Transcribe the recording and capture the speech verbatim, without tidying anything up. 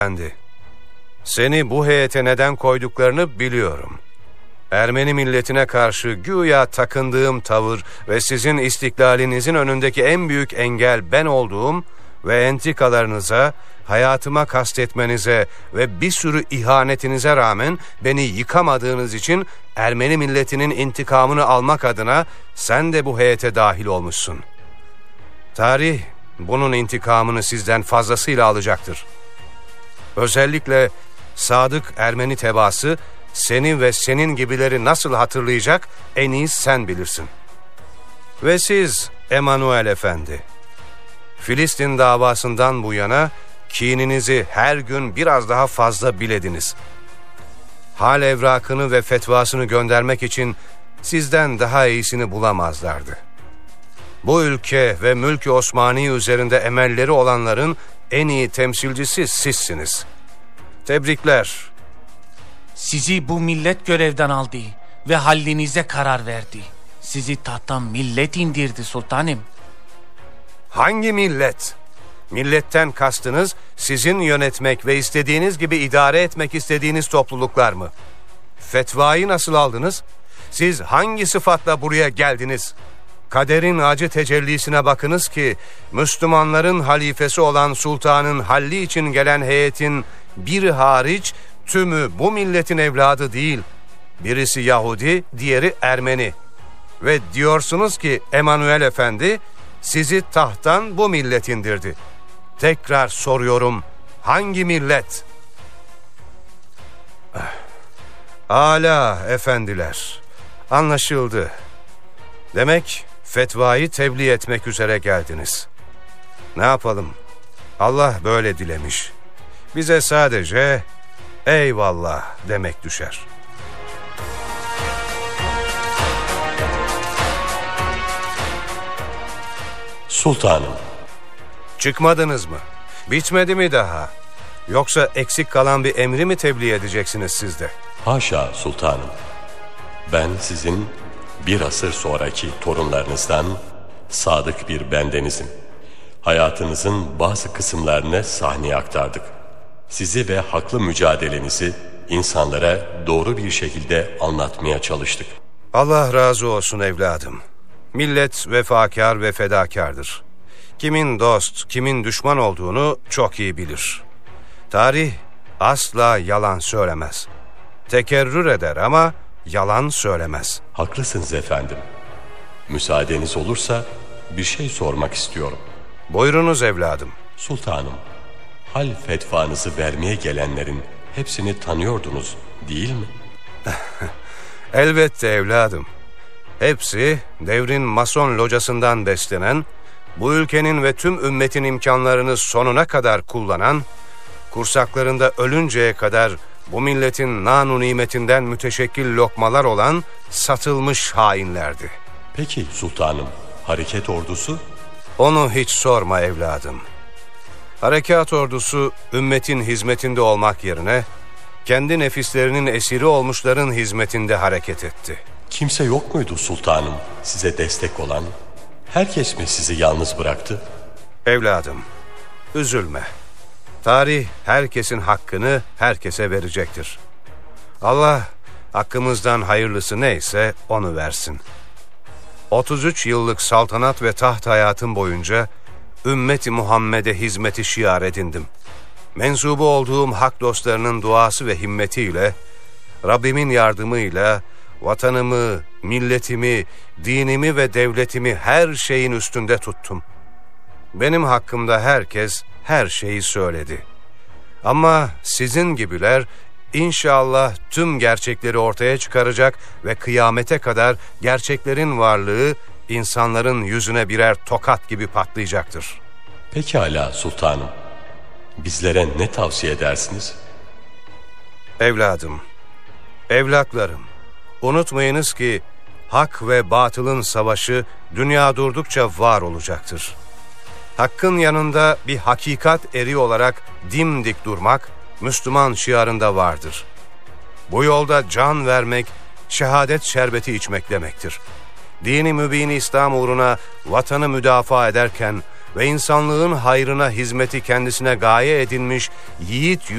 Efendi, seni bu heyete neden koyduklarını biliyorum. Ermeni milletine karşı güya takındığım tavır ve sizin istiklalinizin önündeki en büyük engel ben olduğum ve entikalarınıza, hayatıma kastetmenize ve bir sürü ihanetinize rağmen beni yıkamadığınız için Ermeni milletinin intikamını almak adına sen de bu heyete dahil olmuşsun. Tarih bunun intikamını sizden fazlasıyla alacaktır. Özellikle sadık Ermeni tebaası seni ve senin gibileri nasıl hatırlayacak en iyi sen bilirsin. Ve siz Emanuel Efendi, Filistin davasından bu yana kininizi her gün biraz daha fazla bilediniz. Hal evrakını ve fetvasını göndermek için sizden daha iyisini bulamazlardı. Bu ülke ve Mülk-i Osmani üzerinde emelleri olanların en iyi temsilcisi sizsiniz. Tebrikler. Sizi bu millet görevden aldı ve hallinize karar verdi. Sizi tahttan millet indirdi sultanım. Hangi millet? Milletten kastınız sizin yönetmek ve istediğiniz gibi idare etmek istediğiniz topluluklar mı? Fetvayı nasıl aldınız? Siz hangi sıfatla buraya geldiniz? Kaderin acı tecellisine bakınız ki Müslümanların halifesi olan sultanın halli için gelen heyetin biri hariç tümü bu milletin evladı değil. Birisi Yahudi, diğeri Ermeni. Ve diyorsunuz ki Emanuel Efendi sizi tahttan bu millet indirdi. Tekrar soruyorum, hangi millet? Âlâ efendiler, anlaşıldı. Demek fetvayı tebliğ etmek üzere geldiniz. Ne yapalım? Allah böyle dilemiş. Bize sadece eyvallah demek düşer. Sultanım. Çıkmadınız mı? Bitmedi mi daha? Yoksa eksik kalan bir emri mi tebliğ edeceksiniz siz de? Haşa sultanım. Ben sizin bir asır sonraki torunlarınızdan sadık bir bendenizim. Hayatınızın bazı kısımlarını sahneye aktardık. Sizi ve haklı mücadelenizi insanlara doğru bir şekilde anlatmaya çalıştık. Allah razı olsun evladım. Millet vefakar ve fedakardır. Kimin dost, kimin düşman olduğunu çok iyi bilir. Tarih asla yalan söylemez. Tekerrür eder ama yalan söylemez. Haklısınız efendim. Müsaadeniz olursa bir şey sormak istiyorum. Buyurunuz evladım. Sultanım, hal fetvanızı vermeye gelenlerin hepsini tanıyordunuz değil mi? Elbette evladım. Hepsi devrin mason locasından beslenen, bu ülkenin ve tüm ümmetin imkanlarını sonuna kadar kullanan, kursaklarında ölünceye kadar bu milletin nanu nimetinden müteşekkil lokmalar olan satılmış hainlerdi. Peki sultanım, hareket ordusu? Onu hiç sorma evladım. Harekat ordusu ümmetin hizmetinde olmak yerine kendi nefislerinin esiri olmuşların hizmetinde hareket etti. Kimse yok muydu sultanım size destek olan? Herkes mi sizi yalnız bıraktı? Evladım, üzülme. Tarih herkesin hakkını herkese verecektir. Allah hakkımızdan hayırlısı neyse onu versin. otuz üç yıllık saltanat ve taht hayatım boyunca ümmeti Muhammed'e hizmeti şiar edindim. Mensubu olduğum hak dostlarının duası ve himmetiyle, Rabbimin yardımıyla vatanımı, milletimi, dinimi ve devletimi her şeyin üstünde tuttum. Benim hakkımda herkes her şeyi söyledi. Ama sizin gibiler İnşallah tüm gerçekleri ortaya çıkaracak ve kıyamete kadar gerçeklerin varlığı insanların yüzüne birer tokat gibi patlayacaktır. Pekala sultanım. Bizlere ne tavsiye edersiniz? Evladım, evlatlarım, unutmayınız ki hak ve batılın savaşı dünya durdukça var olacaktır. Hakkın yanında bir hakikat eri olarak dimdik durmak, Müslüman şiarında vardır. Bu yolda can vermek, şehadet şerbeti içmek demektir. Dini mübin-i İslam uğruna vatanı müdafaa ederken ve insanlığın hayrına hizmeti kendisine gaye edinmiş yiğit